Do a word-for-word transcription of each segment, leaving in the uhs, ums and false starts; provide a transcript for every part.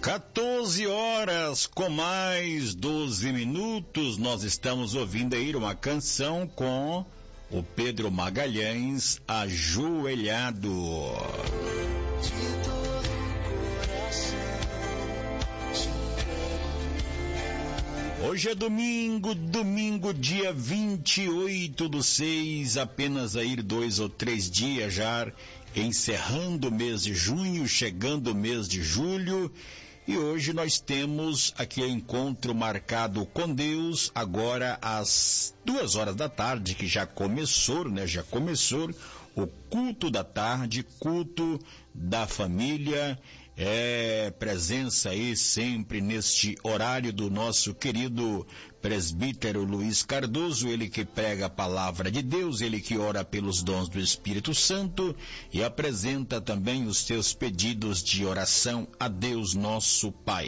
quatorze horas com mais doze minutos, nós estamos ouvindo aí uma canção com o Pedro Magalhães, Ajoelhado. Hoje é domingo, domingo dia vinte e oito do seis, apenas aí dois ou três dias já, encerrando o mês de junho, chegando o mês de julho. E hoje nós temos aqui o encontro marcado com Deus, agora às duas horas da tarde, que já começou, né? Já começou o culto da tarde, culto da família, é presença aí sempre neste horário do nosso querido presbítero Luiz Cardoso, ele que prega a palavra de Deus, ele que ora pelos dons do Espírito Santo e apresenta também os seus pedidos de oração a Deus nosso Pai.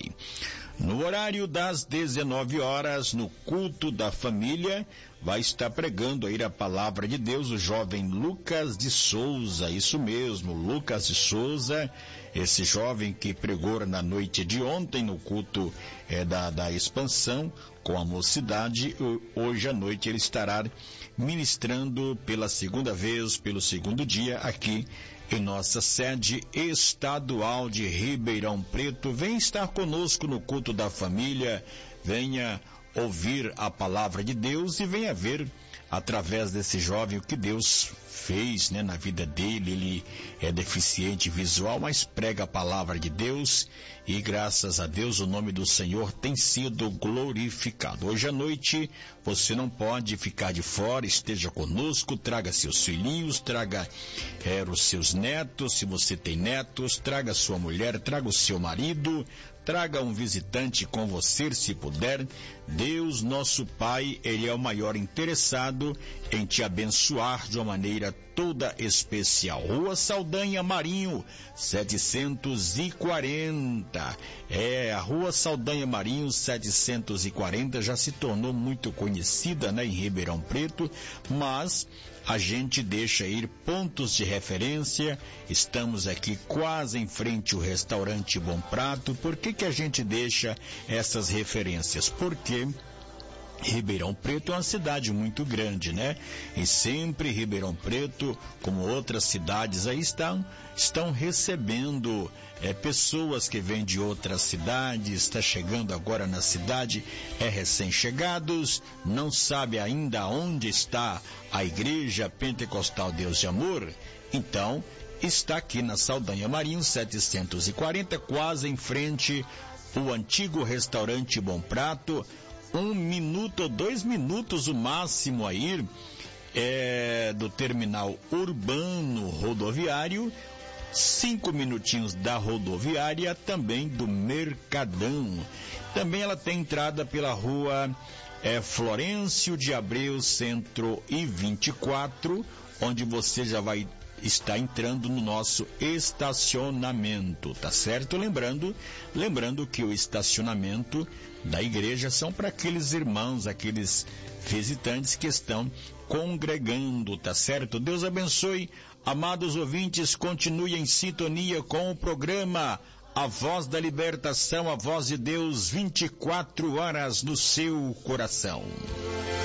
No horário das dezenove horas, no culto da família, vai estar pregando aí a palavra de Deus o jovem Lucas de Souza, isso mesmo, Lucas de Souza, esse jovem que pregou na noite de ontem no culto é, da, da expansão com a mocidade. Hoje à noite ele estará ministrando pela segunda vez, pelo segundo dia aqui em nossa sede estadual de Ribeirão Preto. Vem estar conosco no culto da família, venha ouvir a palavra de Deus e venha ver através desse jovem o que Deus fez, né, na vida dele. Ele é deficiente visual, mas prega a palavra de Deus e graças a Deus o nome do Senhor tem sido glorificado. Hoje à noite você não pode ficar de fora, esteja conosco, traga seus filhinhos, traga é, os seus netos, se você tem netos, traga sua mulher, traga o seu marido, traga um visitante com você, se puder. Deus, nosso Pai, Ele é o maior interessado em te abençoar de uma maneira toda especial. Rua Saldanha Marinho, setecentos e quarenta. É, a Rua Saldanha Marinho, setecentos e quarenta, já se tornou muito conhecida, né, em Ribeirão Preto, mas a gente deixa ir pontos de referência. Estamos aqui quase em frente ao restaurante Bom Prato. Por que que a gente deixa essas referências? Porque Ribeirão Preto é uma cidade muito grande, né? E sempre Ribeirão Preto, como outras cidades aí, estão, estão recebendo é, pessoas que vêm de outras cidades, está chegando agora na cidade, é recém-chegados, não sabe ainda onde está a Igreja Pentecostal Deus de Amor, então está aqui na Saldanha Marinho, setecentos e quarenta, quase em frente ao antigo restaurante Bom Prato. Um minuto ou dois minutos o máximo aí é, do terminal urbano rodoviário, cinco minutinhos da rodoviária, também do Mercadão. Também ela tem entrada pela rua é, Florencio de Abreu, cento e vinte e quatro, onde você já vai está entrando no nosso estacionamento, tá certo? Lembrando, lembrando que o estacionamento da igreja são para aqueles irmãos, aqueles visitantes que estão congregando, tá certo? Deus abençoe, amados ouvintes, continue em sintonia com o programa A Voz da Libertação, a Voz de Deus, vinte e quatro horas no seu coração.